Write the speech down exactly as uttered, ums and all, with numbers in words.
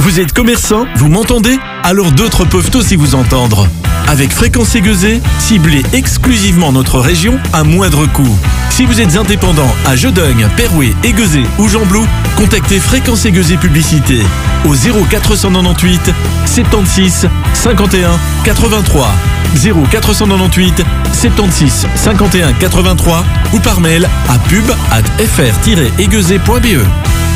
Vous êtes commerçant? Vous m'entendez? Alors d'autres peuvent aussi vous entendre. Avec Fréquence Aiguezée, ciblez exclusivement notre région à moindre coût. Si vous êtes indépendant à Jodogne, Perouet, Aiguezée ou Gembloux, contactez Fréquence Aiguezée Publicité au zéro quatre cent quatre-vingt-dix-huit soixante-six cinquante et un quatre-vingt-trois, zéro quatre cent quatre-vingt-dix-huit soixante-six cinquante et un quatre-vingt-trois ou par mail à pub arobase f r tiret aiguezée point b e.